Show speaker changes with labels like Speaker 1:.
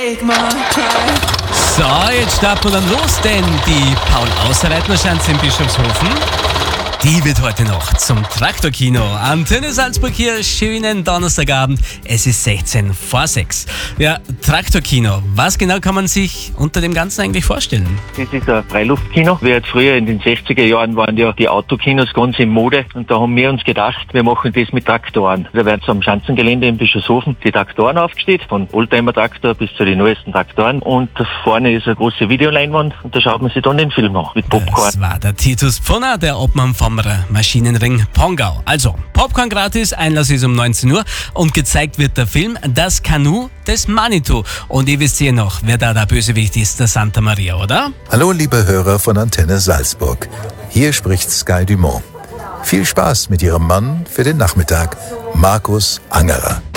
Speaker 1: So, jetzt starten wir dann los, denn die Paul-Außer-Reitner-Schanze in Bischofshofen, die wird heute noch zum Traktorkino. Antenne Salzburg hier, schönen Donnerstagabend. Es ist 16 vor 6. Ja, Traktorkino, was genau kann man sich unter dem Ganzen eigentlich vorstellen?
Speaker 2: Das ist ein Freiluftkino. Während früher in den 60er Jahren waren ja die Autokinos ganz in Mode. Und da haben wir uns gedacht, wir machen das mit Traktoren. Da werden so am Schanzengelände in Bischofshofen die Traktoren aufgestellt, von Oldtimer-Traktor bis zu den neuesten Traktoren. Und da vorne ist eine große Videoleinwand und da schaut man sich dann den Film an mit Popcorn.
Speaker 1: Das war der Titus Pfunner, der Obmann vom Maschinenring Pongau. Also, Popcorn gratis, Einlass ist um 19 Uhr und gezeigt wird der Film Das Kanu des Manitou. Und ihr wisst ja noch, wer da der Bösewicht ist, der Santa Maria, oder?
Speaker 3: Hallo liebe Hörer von Antenne Salzburg. Hier spricht Sky Dumont. Viel Spaß mit Ihrem Mann für den Nachmittag, Markus Angerer.